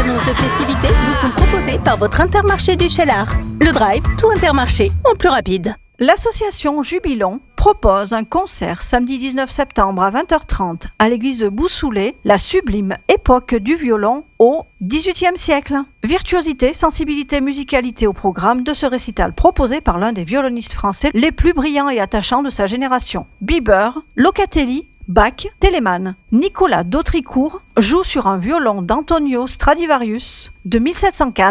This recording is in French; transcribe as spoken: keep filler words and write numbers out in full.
annonces de festivités vous sont proposées par votre Intermarché du Cheylard. Le Drive, tout Intermarché, en plus rapide. L'association Jubilon propose un concert samedi dix-neuf septembre à vingt heures trente à l'église de Boussoulet, la sublime époque du violon au dix-huitième siècle. Virtuosité, sensibilité, musicalité au programme de ce récital proposé par l'un des violonistes français les plus brillants et attachants de sa génération. Bieber, Locatelli, Bach, Telemann. Nicolas d'Autricourt joue sur un violon d'Antonio Stradivarius de mille sept cent quatre